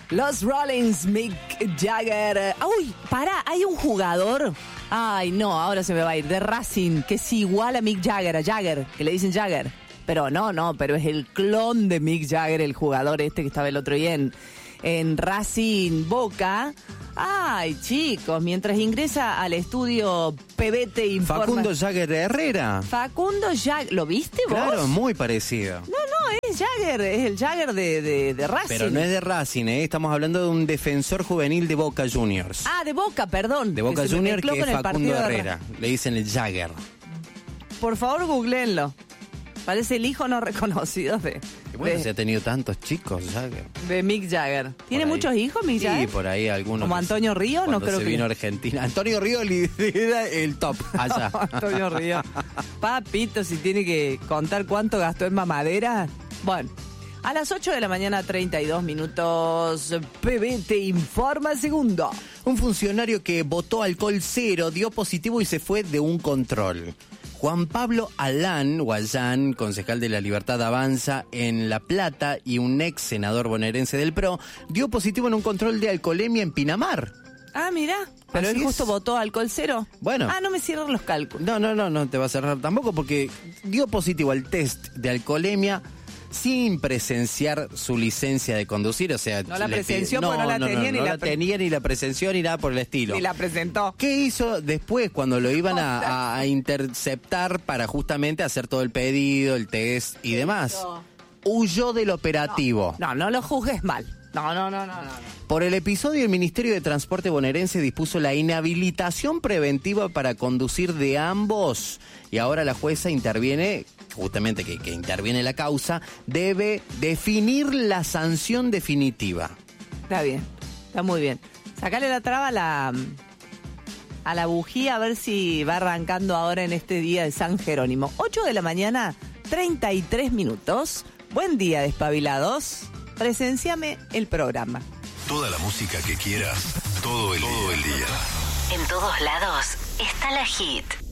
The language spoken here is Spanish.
Los Rollins, Mick Jagger. Uy, pará, hay un jugador. Ay, no, ahora se me va a ir. De Racing, que es igual a Mick Jagger, a Jagger, que le dicen Jagger. Pero no, pero es el clon de Mick Jagger, el jugador este que estaba el otro día en Racing Boca. Ay, chicos, mientras ingresa al estudio PBT informa... Facundo Jagger Herrera. Facundo Jagger, ¿lo viste vos? Claro, muy parecido. No, es Jagger, es el Jagger de Racing. Pero no es de Racing, estamos hablando de un defensor juvenil de Boca Juniors. Ah, de Boca, perdón. De Boca Juniors, que es Facundo de Herrera. Le dicen el Jagger. Por favor, googleenlo. Parece el hijo no reconocido Se ha tenido tantos chicos, Jagger. De Mick Jagger. ¿Tiene muchos hijos, Mick Jagger? Sí, por ahí algunos. ¿Como Antonio Río? No creo que... vino a Argentina. Antonio Río era el top allá. Antonio Río. Papito, si tiene que contar cuánto gastó en mamadera. Bueno, a las 8 de la mañana, 32 minutos, PBT informa segundo. Un funcionario que botó alcohol cero dio positivo y se fue de un control. Juan Pablo Alán, concejal de La Libertad Avanza en La Plata y un ex senador bonaerense del PRO, dio positivo en un control de alcoholemia en Pinamar. Ah, mira, pero él justo votó alcohol cero. Bueno. Ah, no me cierran los cálculos. No te va a cerrar tampoco porque dio positivo al test de alcoholemia sin presenciar su licencia de conducir, o sea... No la presenció porque no la tenía, ni la tenía, ni la presenció, ni nada por el estilo. Ni la presentó. ¿Qué hizo después cuando lo iban a interceptar para justamente hacer todo el pedido, el test y demás? Huyó del operativo. No lo juzgues mal. No. Por el episodio, el Ministerio de Transporte bonaerense dispuso la inhabilitación preventiva para conducir de ambos. Y ahora la jueza interviene, justamente que interviene la causa, debe definir la sanción definitiva. Está bien, está muy bien. Sacale la traba a la bujía a ver si va arrancando ahora en este día de San Jerónimo. 8 de la mañana, 33 minutos. Buen día, despabilados. Presenciame el programa. Toda la música que quieras, todo el día. En todos lados está la Hit.